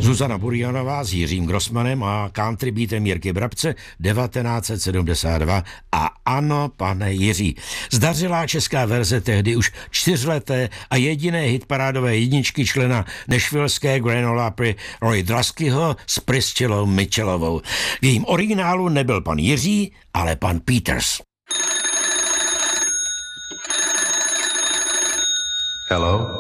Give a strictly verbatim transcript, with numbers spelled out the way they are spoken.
Zuzana Burjanová s Jiřím Grossmanem a country beatem Jirky Brabce devatenáct set sedmdesát dva. A ano, pane Jiří, zdařilá česká verze tehdy už čtyřleté a jediné hitparádové jedničky člena nashvilleské Grand Ole Opry Roy Druskyho s Priscillou Mitchellovou. V jejím originálu nebyl pan Jiří, ale pan Peters. Hello?